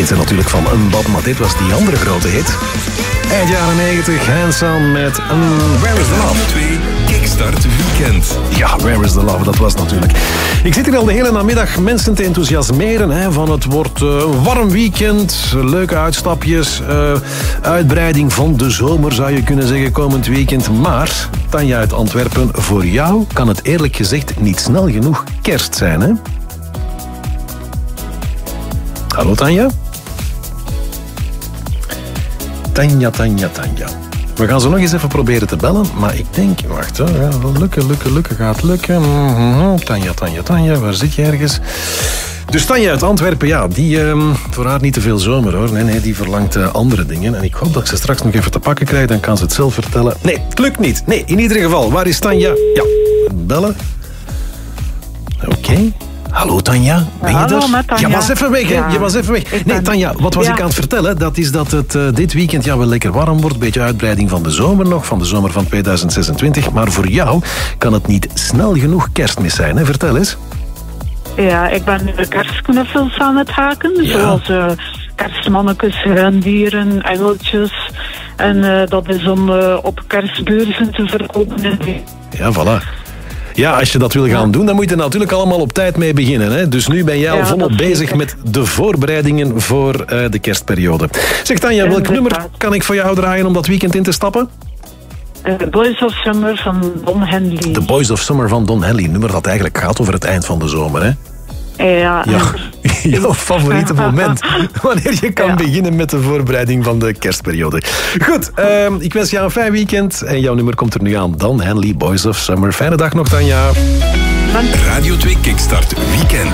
hits zijn natuurlijk van Unbop, maar dit was die andere grote hit. Eind jaren 90, Hands-On met Where is the Love? 2 Kickstart Weekend. Ja, Where is the Love, dat was natuurlijk. Ik zit hier al de hele namiddag mensen te enthousiasmeren. Hè, van het wordt een warm weekend, leuke uitstapjes, uitbreiding van de zomer zou je kunnen zeggen komend weekend. Maar, Tanja uit Antwerpen, voor jou kan het eerlijk gezegd niet snel genoeg kerst zijn, hè? Hallo Tanja? Tanja. We gaan ze nog eens even proberen te bellen, maar ik denk... Wacht, hè, lukken, gaat lukken. Tanja, waar zit je ergens? Dus Tanja uit Antwerpen, ja, die voor haar niet te veel zomer, hoor. Nee, die verlangt andere dingen. En ik hoop dat ik ze straks nog even te pakken krijg, dan kan ze het zelf vertellen. Nee, het lukt niet. Nee, in ieder geval, waar is Tanja? Ja, bellen. Oké. Hallo Tanja, ben je Hallo, er? met Tanja. Je was even weg, hè? Je was even weg. Nee, Tanja, wat was ik aan het vertellen? Dat is dat het dit weekend wel lekker warm wordt. Beetje uitbreiding van de zomer nog, van de zomer van 2026. Maar voor jou kan het niet snel genoeg Kerstmis zijn, hè? Vertel eens. Ja, ik ben nu kerstknuffels aan het haken. Ja. Zoals kerstmannetjes, rendieren, engeltjes. En dat is om op kerstbeurzen te verkopen. Ja, voilà. Ja, als je dat wil gaan doen, dan moet je er natuurlijk allemaal op tijd mee beginnen. Hè? Dus nu ben jij al volop bezig zeker met de voorbereidingen voor de kerstperiode. Zeg Tanja, welk nummer kan ik voor jou draaien om dat weekend in te stappen? Boys of Summer van Don Henley. The Boys of Summer van Don Henley. Een nummer dat eigenlijk gaat over het eind van de zomer, hè? Ja. Jouw favoriete moment. Wanneer je kan beginnen met de voorbereiding van de kerstperiode. Goed, ik wens jou een fijn weekend. En jouw nummer komt er nu aan. Don Henley, Boys of Summer. Fijne dag nog, Tanja. Radio 2 Kickstart Weekend.